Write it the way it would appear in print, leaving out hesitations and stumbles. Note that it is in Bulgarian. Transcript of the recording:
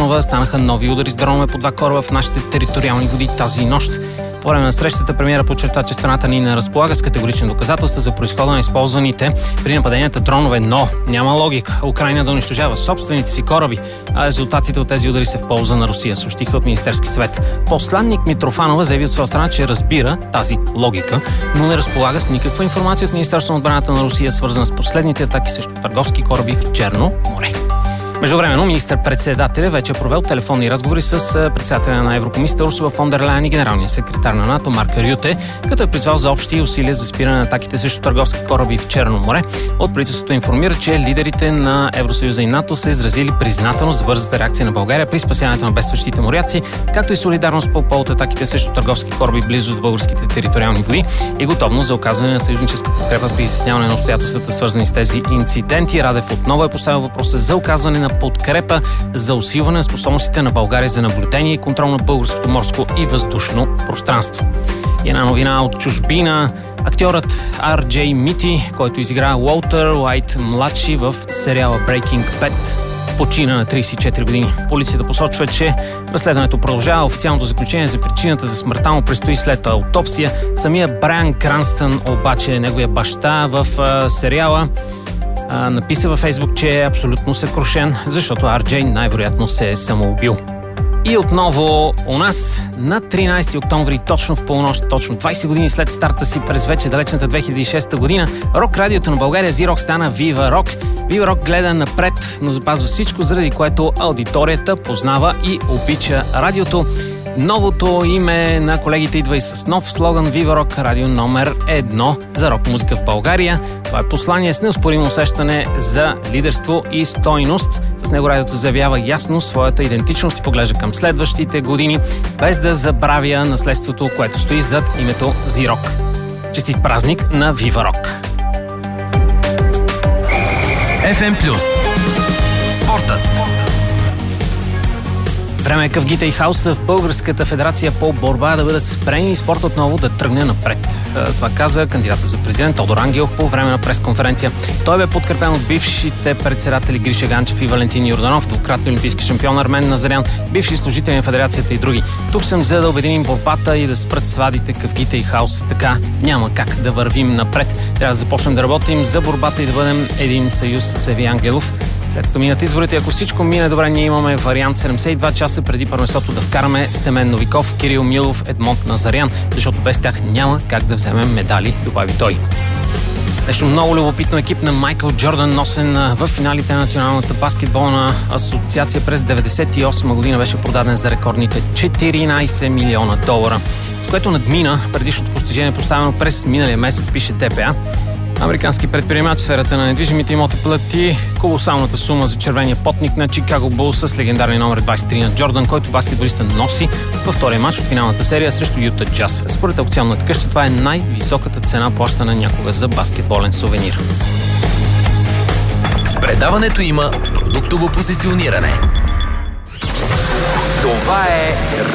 Митрофанова, станаха нови удари с дронове по 2 кораба в нашите териториални води тази нощ. По време на срещата премиера подчерта, че страната ни не разполага с категорични доказателства за произхода на използваните при нападенията дронове, но няма логика Украйна да унищожава собствените си кораби, а резултатите от тези удари са в полза на Русия, съобщиха от Министерски съвет. Посланник Митрофанова заяви от своя страна, че разбира тази логика, но не разполага с никаква информация от Министерството на отбраната на Русия, свързана с последните атаки срещу търговски кораби в Черно море. Междувременно министър-председателя вече е провел телефонни разговори с председателя на Еврокомисията Урсула фон дер Лайен и генералния секретар на НАТО Марк Рюте, като е призвал за общи усилия за спиране на атаките срещу търговски кораби в Черно море. От правителството информира, че лидерите на Евросъюза и НАТО са изразили признателност за бързата реакция на България при спасяването на бедстващите моряци, както и солидарност по повод атаките срещу търговски кораби близо до българските териториални води и готовност за оказване на съюзническа подкрепа при изясняване на обстоятелствата, свързани с тези инциденти. Радев отново е поставил въпроса за оказване на подкрепа за усилване на способностите на България за наблюдение и контрол на българското морско и въздушно пространство. И една новина от чужбина. Актьорът R.J. Мити, който изигра Уолтер Уайт младши в сериала Breaking Bad, почина на 34 години. Полицията посочва, че разследването продължава. Официалното заключение за причината за смъртта му предстои след аутопсия. Самия Брайан Кранстън, обаче неговия баща в сериала, написа във Фейсбук, че е абсолютно съкрушен, защото RJ най-вероятно се е самоубил. И отново у нас на 13 октомври, точно в полунощ, точно 20 години след старта си през вече далечната 2006 година, рок радиото на България Z-Rock стана Viva Rock. Viva Rock гледа напред, но запазва всичко, заради което аудиторията познава и обича радиото. Новото име на колегите идва и с нов слоган Viva Rock, радио номер 1 за рок музика в България. Това е послание с неоспоримо усещане за лидерство и стойност. С него радиото заявява ясно своята идентичност и поглежда към следващите години, без да забравя наследството, което стои зад името Z-Rock. Честит празник на Viva Rock! FM+. Спортът. Време е къвгите и хаоса в Българската федерация по борба да бъдат спрени и спорт отново да тръгне напред. Това каза кандидата за президент Тодор Ангелов по време на пресконференция. Той бе подкрепен от бившите председатели Гриша Ганчев и Валентин Йорданов, двукратно олимпийски шампион Армен Назарян, бивши служители на федерацията и други. Тук съм за да обединим борбата и да спрат свадите, къвгите и хаоса. Така няма как да вървим напред. Трябва да започнем да работим за борбата и да бъдем един съюз, заяви Ангелов. След като минат изборите, ако всичко мине добре, ние имаме вариант 72 часа преди първенството да вкараме Семен Новиков, Кирил Милов, Едмонд Назарян, защото без тях няма как да вземем медали, добави той. Нещо много любопитно, екип на Майкъл Джордан, носен в финалите на Националната баскетболна асоциация през 1998 година, беше продаден за рекордните $14 милиона, с което надмина предишното постижение, поставено през миналия месец, пише ДПА. Американски предприемач в сферата на недвижимите имоти плати колосалната сума за червения потник на Чикаго Булс с легендарния номер 23 на Джордан, който баскетболиста носи във втория мач от финалната серия срещу Юта Джаз. Според аукционната къща това е най-високата цена плащана някога за баскетболен сувенир. В предаването има продуктово позициониране. Това е